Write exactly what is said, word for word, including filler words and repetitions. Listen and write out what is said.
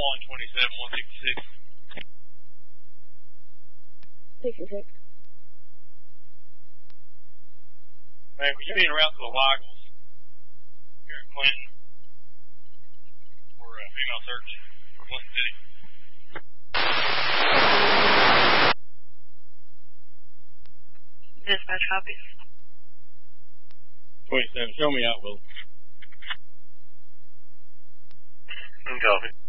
Swan twenty-seven, one sixty-six. sixty-six. Man, will you be en route to the Waggles here in Clinton for a female search for Clinton City? Dispatch copies. twenty-seven, show me out, Will. I'm copy.